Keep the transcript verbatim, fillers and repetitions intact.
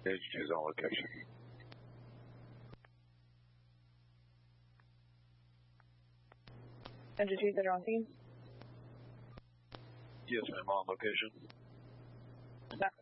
Agency is on location. Entities that are on scene? Yes, ma'am, on location. That